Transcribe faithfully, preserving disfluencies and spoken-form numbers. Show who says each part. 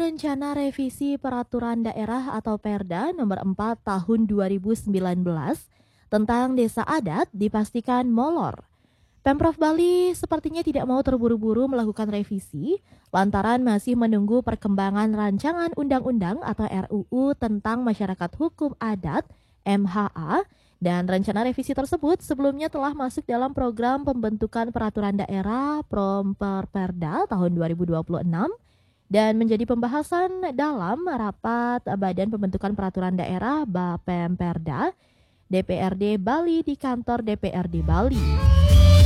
Speaker 1: Rencana Revisi Peraturan Daerah atau Perda Nomor empat Tahun dua ribu sembilan belas tentang Desa Adat dipastikan molor. Pemprov Bali sepertinya tidak mau terburu-buru melakukan revisi lantaran masih menunggu perkembangan rancangan undang-undang atau R U U tentang Masyarakat Hukum Adat M H A, dan rencana revisi tersebut sebelumnya telah masuk dalam program pembentukan peraturan daerah Promperperda tahun dua ribu dua puluh enam dan menjadi pembahasan dalam rapat Badan Pembentukan Peraturan Daerah Bapemperda D P R D Bali di kantor D P R D Bali.